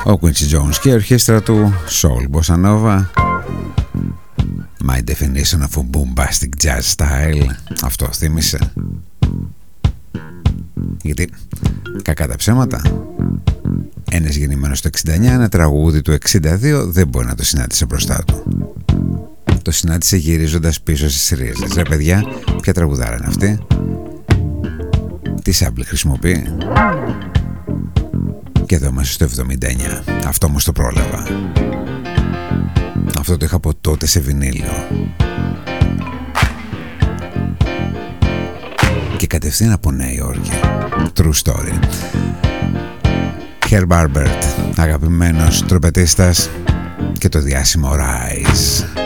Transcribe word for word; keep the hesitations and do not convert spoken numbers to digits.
Ο Quincy Jones και η ορχήστρα του Soul Bossa Nova. My definition of a bombastic jazz style. Αυτό θύμισε. Γιατί κακά τα ψέματα, ένας γεννημένος το εξήντα εννιά, ένα τραγούδι του εξήντα δύο δεν μπορεί να το συνάντησε μπροστά του. Το συνάντησε γυρίζοντας πίσω στις ρίζες. Ρε παιδιά, ποια τραγουδάρα είναι αυτή? Τι σάμπλη χρησιμοποιεί? Και εδώ είμαστε στο εβδομήντα εννιά. Αυτό όμως το πρόλαβα. Αυτό το είχα από τότε σε βινίλιο. Και κατευθείαν από Νέα Υόρκη. True story. Herb Alpert, αγαπημένος τρομπετίστας, και το διάσημο Rise.